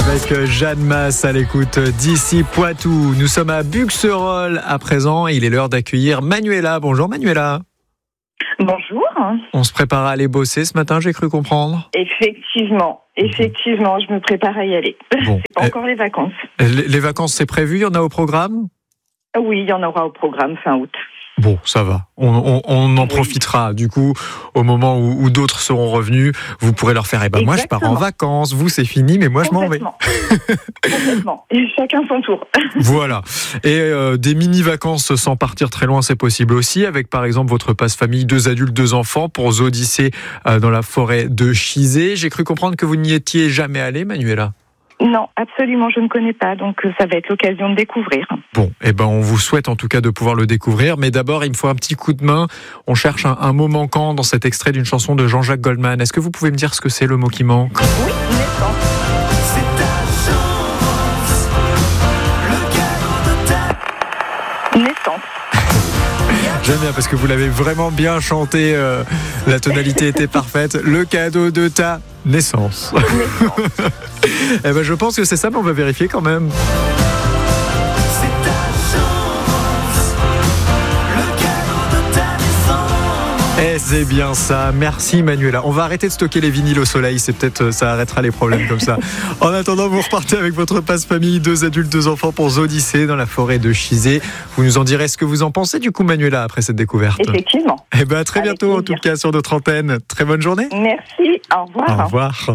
Avec Jeanne Masse à l'écoute d'ici Poitou. Nous sommes à Buxerolles à présent. Il est l'heure d'accueillir Manuela. Bonjour Manuela. Bonjour. On se prépare à aller bosser ce matin, j'ai cru comprendre. Effectivement, je me prépare à y aller. Bon. C'est pas encore les vacances. Les vacances, c'est prévu, il y en a au programme ? Oui, il y en aura au programme fin août. Bon, ça va. On en profitera. Du coup, au moment où d'autres seront revenus, vous pourrez leur faire moi, je pars en vacances. Vous, c'est fini, mais moi, je m'en vais. Complètement. Et chacun son tour. Voilà. Et des mini-vacances sans partir très loin, c'est possible aussi. Avec, par exemple, votre passe-famille, 2 adultes, 2 enfants pour Zodyssée dans la forêt de Chizé. J'ai cru comprendre que vous n'y étiez jamais allé, Manuela. Non, absolument, je ne connais pas, donc ça va être l'occasion de découvrir. Bon, on vous souhaite en tout cas de pouvoir le découvrir, mais d'abord, il me faut un petit coup de main. On cherche un mot manquant dans cet extrait d'une chanson de Jean-Jacques Goldman. Est-ce que vous pouvez me dire ce que c'est le mot qui manque ? Oui, naissance. C'est ta chance, le cadeau de ta Naissance. J'aime bien parce que vous l'avez vraiment bien chanté, la tonalité était parfaite. Le cadeau de ta naissance. Je pense que c'est ça, mais on va vérifier quand même. C'est ta chance, le cadeau de ta naissance. Eh, c'est bien ça. Merci Manuela. On va arrêter de stocker les vinyles au soleil. C'est peut-être, ça arrêtera les problèmes comme ça. En attendant, vous repartez avec votre passe-famille, 2 adultes, 2 enfants pour Zodyssée dans la forêt de Chizé. Vous nous en direz ce que vous en pensez du coup, Manuela, après cette découverte. Effectivement. À très bientôt en tout cas sur notre antenne. Très bonne journée. Merci. Au revoir. Au revoir.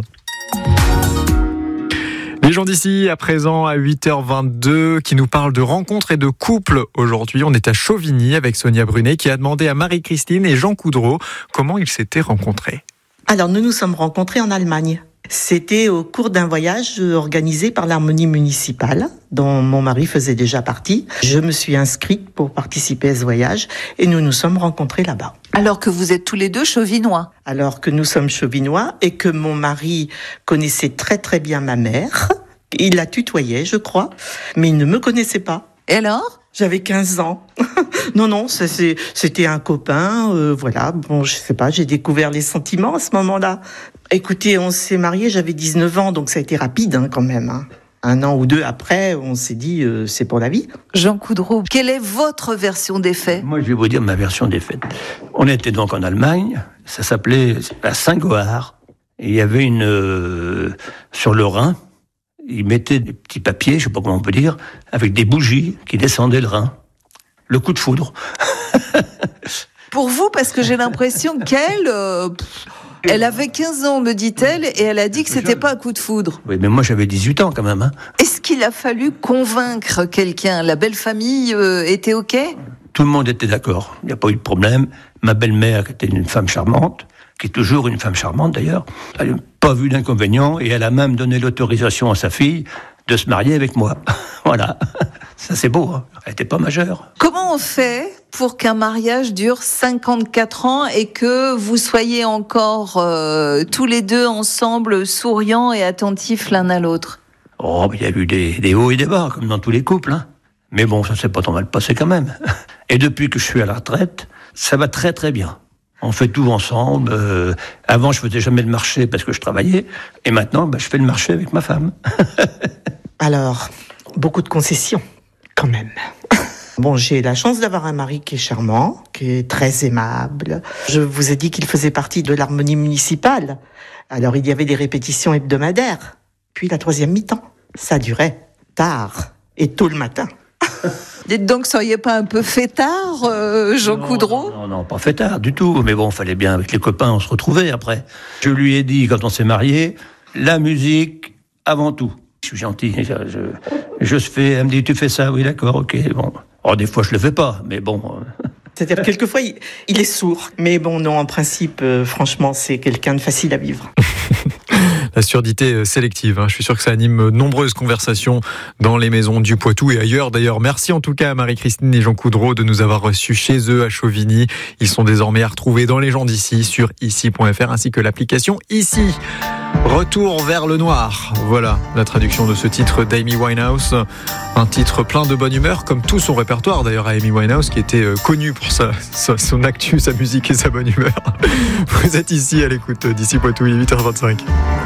Les gens d'ici, à présent, à 8h22, qui nous parlent de rencontres et de couples. Aujourd'hui, on est à Chauvigny avec Sonia Brunet, qui a demandé à Marie-Christine et Jean Coudreau comment ils s'étaient rencontrés. Alors, nous nous sommes rencontrés en Allemagne. C'était au cours d'un voyage organisé par l'Harmonie municipale, dont mon mari faisait déjà partie. Je me suis inscrite pour participer à ce voyage et nous nous sommes rencontrés là-bas. Alors que vous êtes tous les deux chauvinois. Alors que nous sommes chauvinois et que mon mari connaissait très très bien ma mère. Il la tutoyait, je crois, mais il ne me connaissait pas. Et alors ? J'avais 15 ans. Non, c'était un copain, voilà. Bon, je sais pas, j'ai découvert les sentiments à ce moment-là. Écoutez, on s'est mariés, j'avais 19 ans, donc ça a été rapide quand même. 1 an ou 2 après, on s'est dit, c'est pour la vie. Jean Coudreau, quelle est votre version des faits ? Moi, je vais vous dire ma version des faits. On était donc en Allemagne, ça s'appelait à Saint-Goard. Et il y avait sur le Rhin, ils mettaient des petits papiers, je sais pas comment on peut dire, avec des bougies qui descendaient le Rhin. Le coup de foudre. Pour vous, parce que j'ai l'impression qu'elle... elle avait 15 ans, me dit-elle, et elle a dit que c'était pas un coup de foudre. Oui, mais moi j'avais 18 ans quand même. Est-ce qu'il a fallu convaincre quelqu'un ? La belle famille était OK ? Tout le monde était d'accord, il n'y a pas eu de problème. Ma belle-mère, qui était une femme charmante, qui est toujours une femme charmante d'ailleurs, elle n'a pas vu d'inconvénient et elle a même donné l'autorisation à sa fille de se marier avec moi. Voilà, ça c'est beau, elle n'était pas majeure. Comment on fait pour qu'un mariage dure 54 ans et que vous soyez encore tous les deux ensemble, souriants et attentifs l'un à l'autre ? Oh, il y a eu des hauts et des bas, comme dans tous les couples. Mais bon, ça s'est pas trop mal passé quand même. Et depuis que je suis à la retraite, ça va très très bien. On fait tout ensemble. Avant, je faisais jamais le marché parce que je travaillais. Et maintenant, je fais le marché avec ma femme. Alors, beaucoup de concessions, quand même. Bon, j'ai la chance d'avoir un mari qui est charmant, qui est très aimable. Je vous ai dit qu'il faisait partie de l'harmonie municipale. Alors, il y avait des répétitions hebdomadaires. Puis la 3e mi-temps. Ça durait tard et tôt le matin. Dites donc, seriez pas un peu fêtard, Jean Coudreau ? Non, pas fêtard du tout. Mais bon, fallait bien, avec les copains, on se retrouvait après. Je lui ai dit, quand on s'est mariés, la musique avant tout. Je suis gentil, je fais, elle me dit, tu fais ça ? Oui, d'accord, ok, bon. Oh, des fois, je le fais pas, mais bon... C'est-à-dire, quelquefois, il est sourd. Mais bon, non, en principe, franchement, c'est quelqu'un de facile à vivre. La surdité sélective, je suis sûr que ça anime nombreuses conversations dans les maisons du Poitou et ailleurs d'ailleurs. Merci en tout cas à Marie-Christine et Jean Coudreau de nous avoir reçus chez eux à Chauvigny. Ils sont désormais à retrouver dans Les gens d'ici sur ici.fr ainsi que l'application Ici. Retour vers le noir. Voilà la traduction de ce titre d'Amy Winehouse. Un titre plein de bonne humeur, comme tout son répertoire d'ailleurs à Amy Winehouse, qui était connu pour son actu, sa musique et sa bonne humeur. Vous êtes ici à l'écoute d'ici Poitou, il est 8h25.